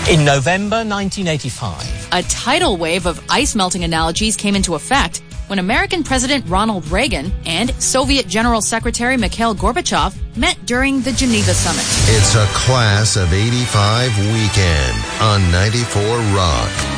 In November 1985, a tidal wave of ice melting analogies came into effect when American President Ronald Reagan and Soviet General Secretary Mikhail Gorbachev met during the Geneva Summit. It's a Class of 85 weekend on 94 Rock.